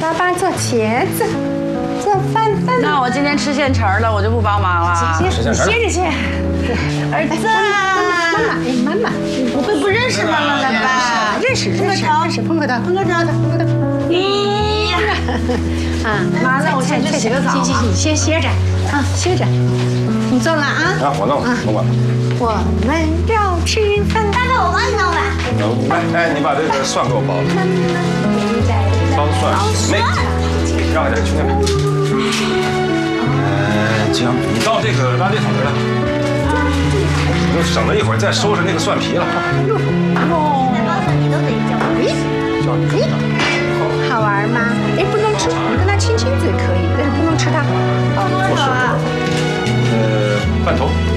爸爸做茄子，做饭。 那我今天吃现成的，我就不帮忙了。 歇着去。 儿子， 妈妈， 不会不认识妈妈了吧？ 认识，碰个头。 咦呀！ 啊， 妈，那我先去洗个澡。 行，先歇着啊，歇着。你做了啊？ 啊，我弄了，甭管了。 我们要吃饭。 爸爸，我帮你弄吧。 来，你把这个蒜给我包了。包蒜，妹，让开点，兄弟们。姜，你到这个垃圾桶去了。你就省了一会儿再收拾那个蒜皮了。 现在包蒜你都得教叫你。 好玩吗？哎，不能吃，你跟他亲嘴可以，但是不能吃它。 半头。